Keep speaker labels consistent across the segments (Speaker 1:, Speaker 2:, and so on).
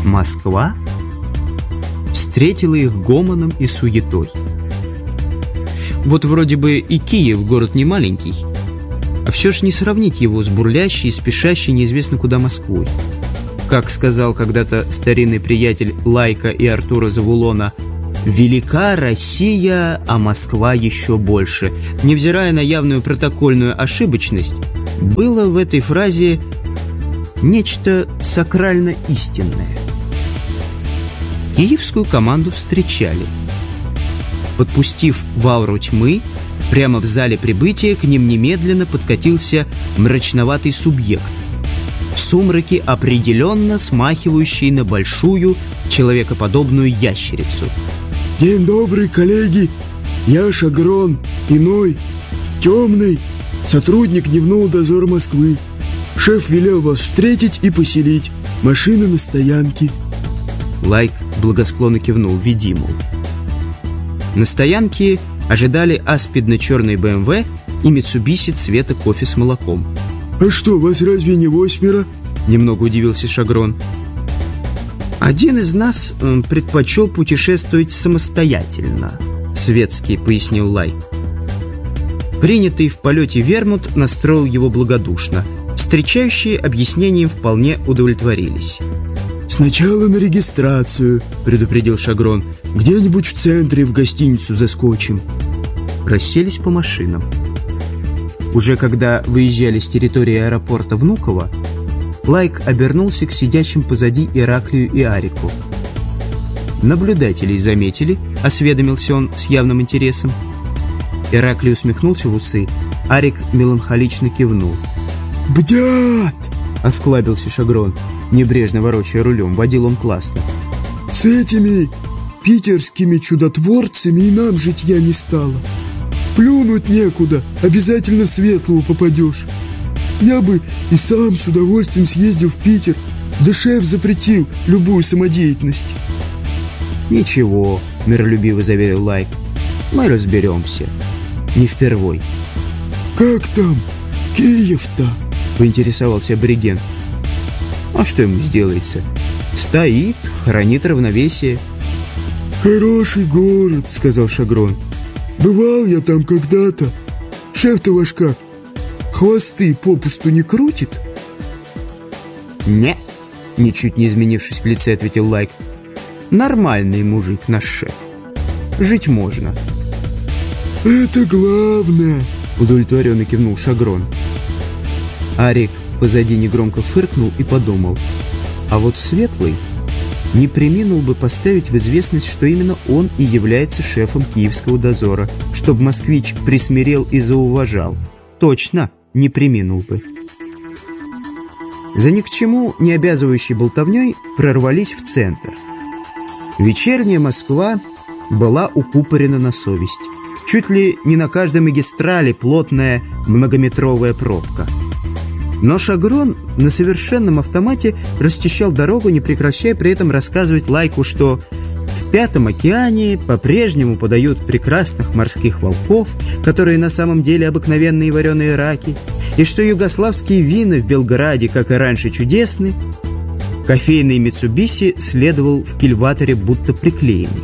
Speaker 1: Москва встретила их гомоном и суетой. Вот вроде бы и Киев город не маленький, а все ж не сравнить его с бурлящей и спешащей неизвестно куда Москвой. Как сказал когда-то старинный приятель Лайка и Артура Завулона, «Велика Россия, а Москва еще больше». Невзирая на явную протокольную ошибочность, было в этой фразе нечто сакрально истинное. Киевскую команду встречали. Подпустив в ауру тьмы, прямо в зале прибытия к ним немедленно подкатился мрачноватый субъект, в сумраке определенно смахивающий на большую человекоподобную ящерицу.
Speaker 2: «День добрый, коллеги! Я Шагрон, иной, темный, сотрудник дневного дозора Москвы. Шеф велел вас встретить и поселить. Машина на стоянке».
Speaker 1: Лайк благосклонно кивнул: «Веди, мол». На стоянке ожидали аспидно-черный БМВ и Митсубиси цвета кофе с молоком.
Speaker 2: «А что, вас разве не 8?» — немного удивился Шагрон.
Speaker 1: «Один из нас предпочел путешествовать самостоятельно», — светски пояснил Лайк. Принятый в полете вермут настроил его благодушно. Встречающие объяснением вполне удовлетворились.
Speaker 2: «Сначала на регистрацию», — предупредил Шагрон. «Где-нибудь в центре в гостиницу заскочим».
Speaker 1: Расселись по машинам. Уже когда выезжали с территории аэропорта Внуково, Лайк обернулся к сидящим позади Ираклию и Арику. «Наблюдателей заметили?» — осведомился он с явным интересом. Ираклий усмехнулся в усы, Арик меланхолично кивнул.
Speaker 2: «Бдят!»
Speaker 1: — осклабился Шагрон, небрежно ворочая рулем. Водил он классно.
Speaker 2: «С этими питерскими чудотворцами и нам житья не стало. Плюнуть некуда, обязательно светлого попадешь. Я бы и сам с удовольствием съездил в Питер, да шеф запретил любую самодеятельность».
Speaker 1: «Ничего», — миролюбиво заверил Лайк, — «мы разберемся. Не впервой».
Speaker 2: «Как там Киев-то?»
Speaker 1: — поинтересовался абориген. «А что ему сделается? Стоит, хранит равновесие».
Speaker 2: «Хороший город», — сказал Шагрон. «Бывал я там когда-то. Шеф-то ваш как, хвосты попусту не крутит?»
Speaker 1: «Не», — ничуть не изменившись в лице, ответил Лайк. «Нормальный мужик наш шеф. Жить можно».
Speaker 2: «Это главное»,
Speaker 1: — удовлетворенно кивнул Шагрон. Арик позади негромко фыркнул и подумал: а вот Светлый не преминул бы поставить в известность, что именно он и является шефом Киевского дозора, чтобы москвич присмирел и зауважал. Точно не преминул бы. За ни к чему не обязывающей болтовней прорвались в центр. Вечерняя Москва была укупорена на совесть. Чуть ли не на каждой магистрали плотная многометровая пробка. Но Шагрон на совершенном автомате расчищал дорогу, не прекращая при этом рассказывать Лайку, что в Пятом океане по-прежнему подают прекрасных морских волков, которые на самом деле обыкновенные вареные раки, и что югославские вина в Белграде, как и раньше, чудесны. Кофейный Митсубиси следовал в кильваторе будто приклеенный.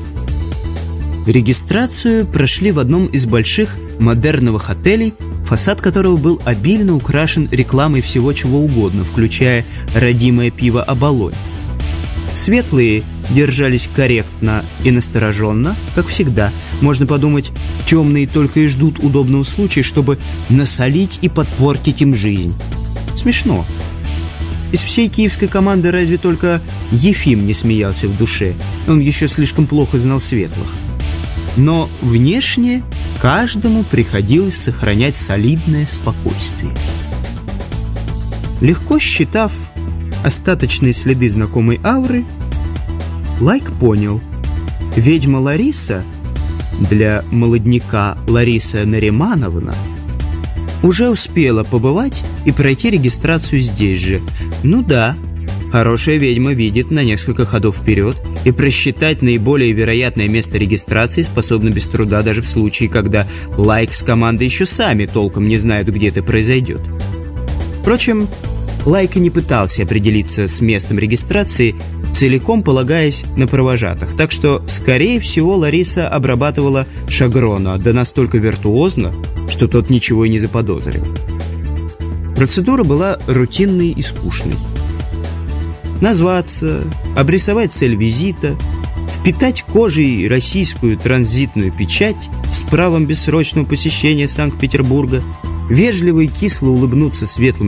Speaker 1: Регистрацию прошли в одном из больших модерновых отелей, фасад которого был обильно украшен рекламой всего чего угодно, включая родимое пиво «Оболонь». Светлые держались корректно и настороженно, как всегда. Можно подумать, темные только и ждут удобного случая, чтобы насолить и подпортить им жизнь. Смешно. Из всей киевской команды разве только Ефим не смеялся в душе. Он еще слишком плохо знал Светлых. Но внешне каждому приходилось сохранять солидное спокойствие. Легко считав остаточные следы знакомой ауры, Лайк понял: ведьма Лариса, для молодняка Лариса Наримановна, уже успела побывать и пройти регистрацию здесь же. Ну да, хорошая ведьма видит на несколько ходов вперед, и просчитать наиболее вероятное место регистрации способна без труда даже в случае, когда Лайк с командой еще сами толком не знают, где это произойдет. Впрочем, Лайка не пытался определиться с местом регистрации, целиком полагаясь на провожатых. Так что, скорее всего, Лариса обрабатывала Шагрона, да настолько виртуозно, что тот ничего и не заподозрил. Процедура была рутинной и скучной. Назваться, обрисовать цель визита, впитать кожей российскую транзитную печать с правом бессрочного посещения Санкт-Петербурга, вежливо и кисло улыбнуться светлым